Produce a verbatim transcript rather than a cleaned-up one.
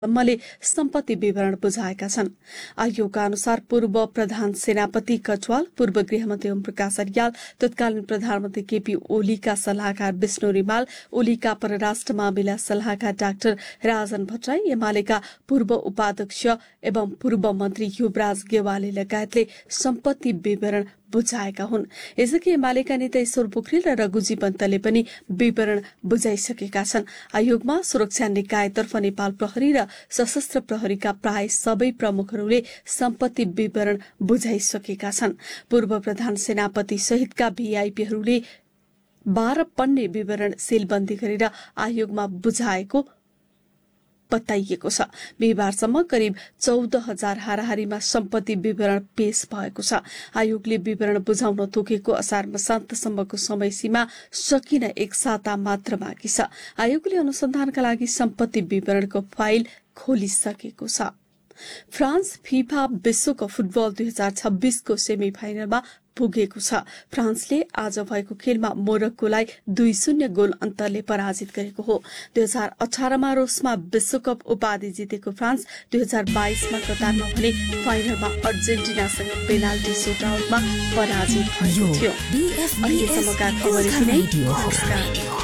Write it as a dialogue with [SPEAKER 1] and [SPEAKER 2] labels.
[SPEAKER 1] सम्मले सम्पत्ति विवरण बुझाएका छन्। आयोगका अनुसार पूर्व प्रधान सेनापति कचवाल, पूर्व गृहमन्त्री ओम प्रकाश अरियाल, तत्कालीन प्रधानमन्त्री केपी ओलीका सल्लाहकार विष्णु रिमाल, ओलीका परराष्ट्र मामिला सल्लाहकार डाक्टर राजन भट्टराई, एमालेका पूर्व उपाध्यक्ष एवं पूर्व मन्त्री युवराज गेवाली लगायतले सम्पत्ति विवरण बुझाएका हुन्। यसअघि एमालेका नेता ईश्वर पोखरेल र रघुजी पन्तले पनि विवरण बुझाइसकेका छन्। आयोगमा सुरक्षा निकायतर्फ नेपाल प्रहरी र सशस्त्र प्रहरीका प्राय सबै प्रमुखहरूले सम्पत्ति विवरण बुझाइसकेका छन्। पूर्व प्रधान सेनापति सहितका भीआईपीहरूले बाह्र पन्ने विवरण सीलबन्दी गरेर आयोगमा बुझाएको बताइएको छ। बिहिबारसम्म करिब चौध हजार हाराहारीमा सम्पत्ति विवरण पेश भएको छ। आयोगले विवरण बुझाउन तोकेको असार मसान्तसम्मको समय सीमा सकिन एक साता मात्र बाँकी छ। आयोगले अनुसन्धानका लागि सम्पत्ति विवरणको फाइल खोलिसकेको छ। फ्रान्स फिफा विश्वकप फुटबल दुई हजार छब्बीसको सेमी फाइनलमा पुगेको छ। फ्रान्सले आज भएको खेलमा मोरक्कोलाई दुई शून्य गोल अन्तरले पराजित गरेको हो। दुई हजार अठारमा रोसमा विश्वकप उपाधि जितेको फ्रान्स दुई हजार बाइसमा कतारमा भने फाइनलमा अर्जेन्टिनासँग पेनाल्टी सुटआउटमा पराजित भएको थियो। अहिलेसम्मका खबर यति नै। नमस्कार।